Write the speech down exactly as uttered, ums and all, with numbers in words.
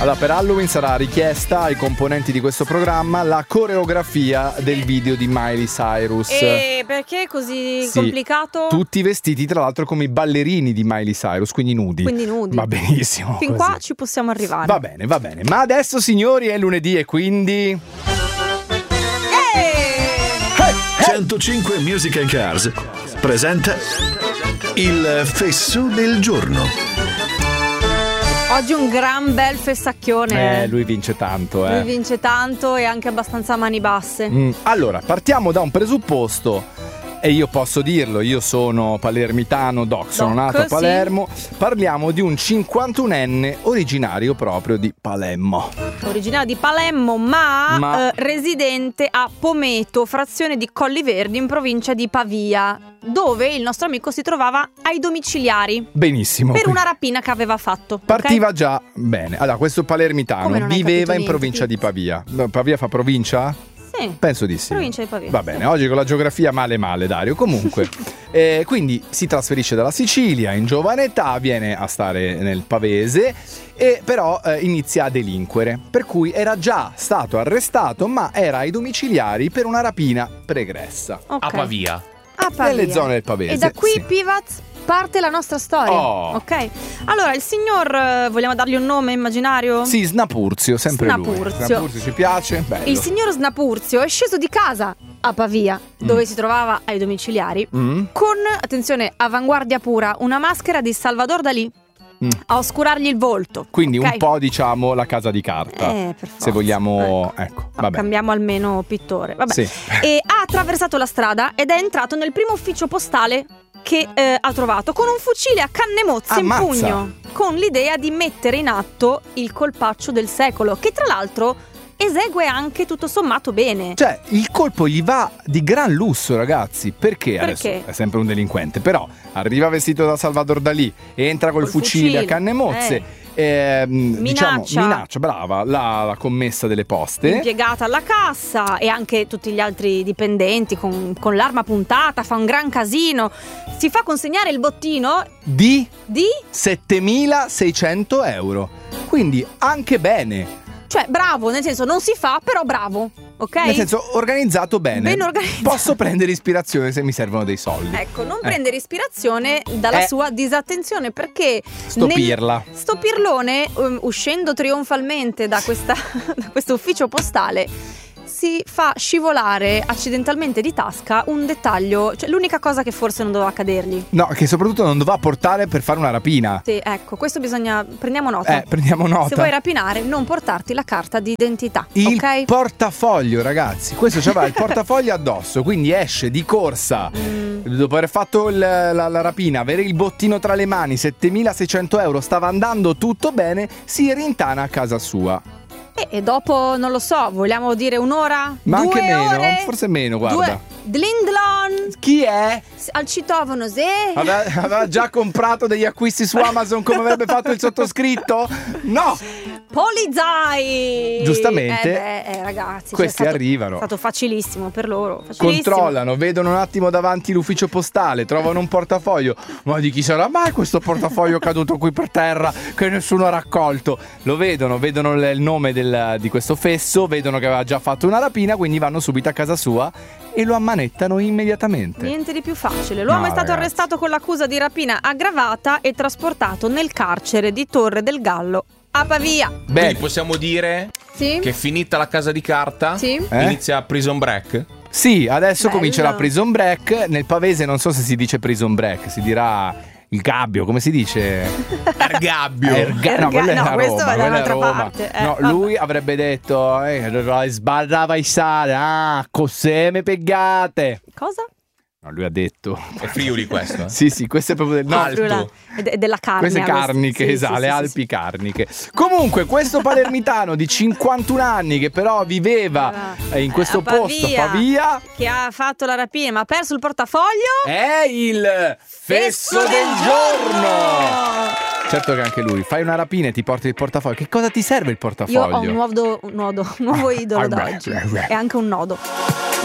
Allora, per Halloween sarà richiesta ai componenti di questo programma la coreografia del video di Miley Cyrus. E perché è così sì, complicato? Tutti vestiti tra l'altro come i ballerini di Miley Cyrus, quindi nudi. Quindi nudi. Va benissimo. Fin così. qua ci possiamo arrivare. Va bene, va bene. Ma adesso, signori, è lunedì e quindi... centocinque Music and Cars presenta il fesso del giorno. Oggi un gran bel fessacchione. Eh, lui vince tanto, eh. Lui vince tanto e anche abbastanza a mani basse. Mm. Allora, partiamo da un presupposto. E io posso dirlo, io sono palermitano, doc, sono Doc, nato a Palermo. sì. Parliamo di un cinquantunenne originario proprio di Palermo. Originario di Palermo, ma, Ma- eh, residente a Pometo, frazione di Colli Verdi, in provincia di Pavia, dove il nostro amico si trovava ai domiciliari Benissimo. per quindi una rapina che aveva fatto. Partiva ok? già bene. Allora, questo Come palermitano non hai viveva capito in niente, provincia di Pavia. No, Pavia fa provincia? Sì. Penso di sì. Provincia di Pavia. Va bene, oggi con la geografia male male, Dario. Comunque, eh, quindi si trasferisce dalla Sicilia in giovane età, viene a stare nel Pavese e però eh, inizia a delinquere. Per cui era già stato arrestato, ma era ai domiciliari per una rapina pregressa. Ok. A Pavia. A Pavia. Nelle zone del Pavese. E da qui, sì. Pivaz, parte la nostra storia. Oh. Ok. Allora, il signor, eh, vogliamo dargli un nome immaginario? Sì, Snapurzio, sempre Snapurzio. lui. Snapurzio ci piace? Bello. Il signor Snapurzio è sceso di casa a Pavia, dove si trovava ai domiciliari, Mm? con, attenzione, avanguardia pura, una maschera di Salvador Dalì Mm. a oscurargli il volto. Quindi ok? un po', diciamo, la casa di carta. Eh, per forza. Se vogliamo, Ecco. ecco, No, vabbè. cambiamo almeno pittore. Vabbè. Sì. E ha attraversato la strada ed è entrato nel primo ufficio postale che eh, ha trovato, con un fucile a canne mozze in Ammazza. pugno, con l'idea di mettere in atto il colpaccio del secolo, che tra l'altro esegue anche tutto sommato bene. Cioè, il colpo gli va di gran lusso, ragazzi. Perché? Perché? Adesso è sempre un delinquente, però arriva vestito da Salvador Dalì, entra col, Col fucile, fucile, a canne mozze, eh. ehm, diciamo, Minaccia. minaccia, brava, la, la commessa delle poste. Impiegata alla cassa e anche tutti gli altri dipendenti con, con l'arma puntata, fa un gran casino, si fa consegnare il bottino Di di... settemilaseicento euro. Quindi anche bene. cioè bravo, nel senso non si fa, però bravo, ok? Nel senso, organizzato bene. Ben organizzato. Posso prendere ispirazione se mi servono dei soldi. Ecco, non Eh. prendere ispirazione dalla Eh. sua disattenzione, perché Sto nel- pirla. sto pirlone, um, uscendo trionfalmente da, questa, da questo ufficio postale, si fa scivolare accidentalmente di tasca un dettaglio, cioè l'unica cosa che forse non doveva cadergli. No, che soprattutto non doveva portare per fare una rapina. Sì, ecco, questo bisogna, prendiamo nota. Eh, prendiamo nota. Se vuoi rapinare, non portarti la carta d'identità, Il ok? portafoglio, ragazzi. Questo c'aveva il portafoglio addosso, quindi esce di corsa. Mm. Dopo aver fatto il- la, la rapina, avere il bottino tra le mani, settemilaseicento euro, stava andando tutto bene, si rintana a casa sua. E, e dopo, non lo so, vogliamo dire un'ora? Ma Due anche meno, ore? forse meno, guarda. Due. Dlindlon Chi è? al citofono, sì. Aveva, aveva già comprato degli acquisti su Amazon come avrebbe fatto il sottoscritto? No! Polizai! Giustamente. Eh beh, eh, ragazzi, cioè, Questi è stato, arrivano. È stato facilissimo per loro. Facilissimo. Controllano, vedono un attimo davanti l'ufficio postale, trovano un portafoglio. Ma di chi sarà mai questo portafoglio caduto qui per terra che nessuno ha raccolto? Lo vedono, vedono il il nome del- di questo fesso, vedono che aveva già fatto una rapina, quindi vanno subito a casa sua e lo ammanettano immediatamente. Niente di più facile. L'uomo No, è stato ragazzi. arrestato con l'accusa di rapina aggravata e trasportato nel carcere di Torre del Gallo a Pavia. Beh, Quindi possiamo dire Sì? che finita la casa di carta, Sì? Eh? inizia Prison Break. sì, adesso Bello. comincia la prison break. Nel Pavese non so se si dice prison break, si dirà il gabbio, come si dice? Ergabbio. Erga- Erga- no, quella no, è questo Roma, è da quella è un'altra Roma. parte, eh, No, vabbè. lui avrebbe detto eh, sbarrava i sale, ah, cos'è me peggate. Cosa? No, lui ha detto. È Friuli questo. eh? Sì, sì, questo è proprio del no, Alto. Friula- è de- è della carne. queste questo. carniche, Sì, esatto, sì, le sì, sì, Alpi carniche. Comunque, questo palermitano di cinquantuno anni che però viveva eh, in questo A posto, Pavia, Pavia, che ha fatto la rapina ma ha perso il portafoglio. è il fesso del giorno. Certo che anche lui, fai una rapina e ti porti il portafoglio. Che cosa ti serve il Io portafoglio? ho un nuovo, un nuovo, un nuovo idolo Ah, da beh, oggi. beh, beh. E anche un nodo.